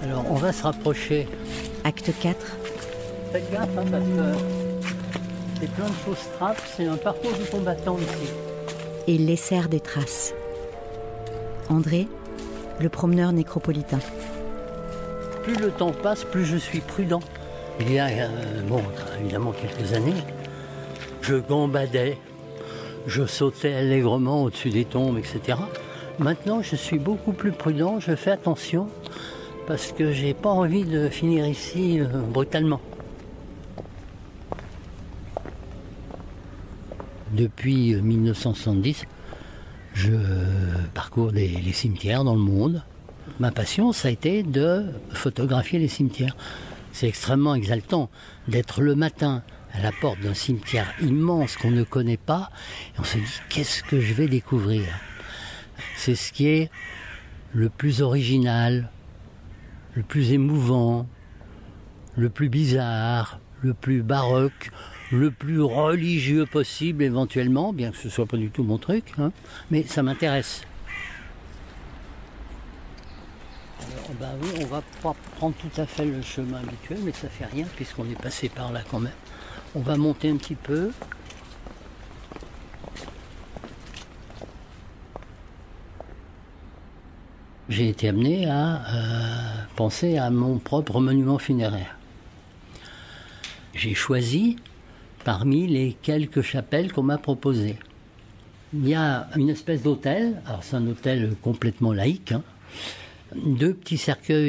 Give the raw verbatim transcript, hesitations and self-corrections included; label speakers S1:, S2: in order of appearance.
S1: Alors, on va se rapprocher.
S2: Acte quatre.
S1: Faites gaffe, hein, parce que c'est plein de choses trappes. C'est un parcours du combattant ici.
S2: Et laissèrent des traces. André, le promeneur nécropolitain.
S1: Plus le temps passe, plus je suis prudent. Il y a, euh, bon, évidemment quelques années, je gambadais, je sautais allègrement au-dessus des tombes, et cetera. Maintenant, je suis beaucoup plus prudent, je fais attention, parce que j'ai pas envie de finir ici euh, brutalement. Depuis mille neuf cent soixante-dix, je parcours les, les cimetières dans le monde. Ma passion, ça a été de photographier les cimetières. C'est extrêmement exaltant d'être le matin à la porte d'un cimetière immense qu'on ne connaît pas et on se dit qu'est-ce que je vais découvrir. C'est ce qui est le plus original, le plus émouvant, le plus bizarre, le plus baroque, le plus religieux possible éventuellement, bien que ce ne soit pas du tout mon truc, hein, mais ça m'intéresse. Alors, bah oui, on va pas prendre tout à fait le chemin habituel, mais ça fait rien puisqu'on est passé par là quand même. On va monter un petit peu. J'ai été amené à euh, penser à mon propre monument funéraire. J'ai choisi parmi les quelques chapelles qu'on m'a proposées. Il y a une espèce d'autel, alors c'est un autel complètement laïque, hein, deux petits cercueils